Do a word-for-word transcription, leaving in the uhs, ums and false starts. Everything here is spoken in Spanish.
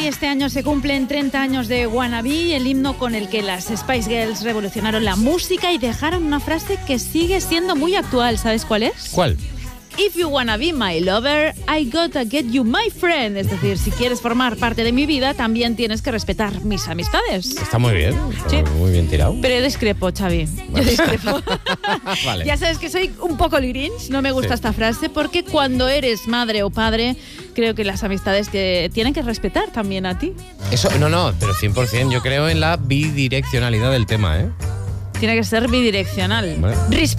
Wannabe. Este año se cumplen treinta años de Wannabe, el himno con el que las Spice Girls revolucionaron la música y dejaron una frase que sigue siendo muy actual. ¿Sabes cuál es? ¿Cuál? If you wanna be my lover, I gotta get you my friend. Es decir, si quieres formar parte de mi vida, también tienes que respetar mis amistades. Está muy bien. Sí. Muy bien tirado. Pero yo discrepo, Xavi. Yo discrepo. Vale. Ya sabes que soy un poco Grinch, no me gusta Sí. esta frase, porque cuando eres madre o padre, creo que las amistades que tienen que respetar también a ti. Eso, no, no, pero cien por ciento yo creo en la bidireccionalidad del tema, ¿eh? Tiene que ser bidireccional. Bueno. Respeto